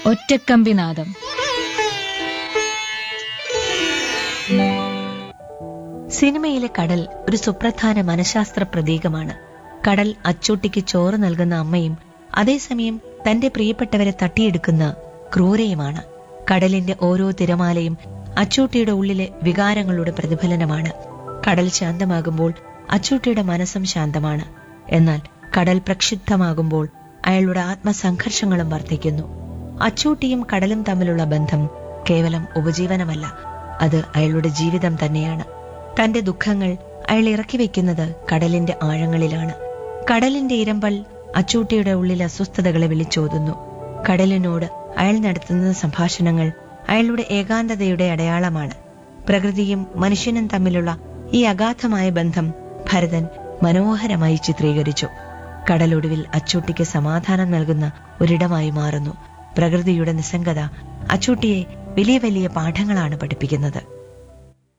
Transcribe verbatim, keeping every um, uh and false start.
ഒറ്റക്കമ്പിനാദം. സിനിമയിലെ കടൽ ഒരു സുപ്രധാന മനഃശാസ്ത്ര പ്രതീകമാണ്. കടൽ അച്ചൂട്ടിക്ക് ചോറ് നൽകുന്ന അമ്മയും അതേസമയം തന്റെ പ്രിയപ്പെട്ടവരെ തട്ടിയെടുക്കുന്ന ക്രൂരയുമാണ്. കടലിന്റെ ഓരോ തിരമാലയും അച്ചൂട്ടിയുടെ ഉള്ളിലെ വികാരങ്ങളുടെ പ്രതിഫലനമാണ്. കടൽ ശാന്തമാകുമ്പോൾ അച്ചൂട്ടിയുടെ മനസ്സും ശാന്തമാണ്. എന്നാൽ കടൽ പ്രക്ഷുബ്ധമാകുമ്പോൾ അയാളുടെ ആത്മസംഘർഷങ്ങളും വർദ്ധിക്കുന്നു. അച്ചൂട്ടിയും കടലും തമ്മിലുള്ള ബന്ധം കേവലം ഉപജീവനമല്ല, അത് അയാളുടെ ജീവിതം തന്നെയാണ്. തന്റെ ദുഃഖങ്ങൾ അയാൾ ഇറക്കി വെക്കുന്നത് കടലിന്റെ ആഴങ്ങളിലാണ്. കടലിന്റെ ഇരമ്പൽ അച്ചൂട്ടിയുടെ ഉള്ളിലെ അസ്വസ്ഥതകളെ വിളിച്ചോതുന്നു. കടലിനോട് അയാൾ നടത്തുന്ന സംഭാഷണങ്ങൾ അയാളുടെ ഏകാന്തതയുടെ അടയാളമാണ്. പ്രകൃതിയും മനുഷ്യനും തമ്മിലുള്ള ഈ അഗാധമായ ബന്ധം ഭരതൻ മനോഹരമായി ചിത്രീകരിച്ചു. കടലൊടുവിൽ അച്ചൂട്ടിക്ക് സമാധാനം നൽകുന്ന ഒരിടമായി മാറുന്നു. പ്രകൃതിയുടെ നിസ്സംഗത അച്ചൂട്ടിയെ വലിയ വലിയ പാഠങ്ങളാണ് പഠിപ്പിക്കുന്നത്.